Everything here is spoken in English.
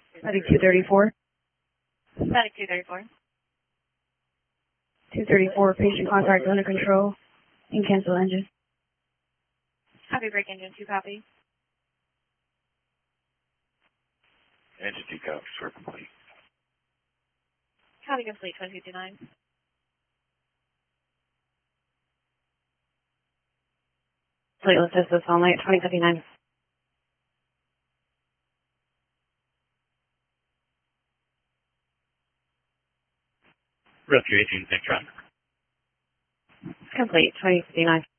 Static 234. Static 234. 234, patient contact under control and cancel engine. Copy, break engine 2, copy. Engine decops are complete. Copy complete, 2059. Platelet test this only at 2059. Rescue 18, Victron. Complete, 2059.